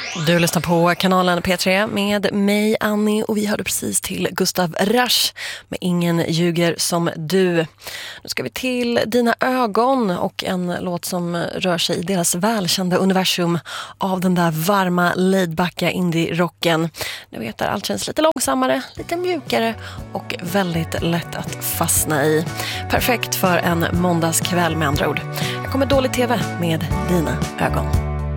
Du lyssnar på kanalen P3 med mig, Annie, och vi hörde precis till Gustav Rasch med Ingen ljuger som du. Nu ska vi till Dina ögon och en låt som rör sig i deras välkända universum av den där varma, laidbacka indie-rocken. Nu vet att allt känns lite långsammare, lite mjukare och väldigt lätt att fastna i. Perfekt för en måndagskväll med andra ord. Jag kommer dålig tv med Dina ögon.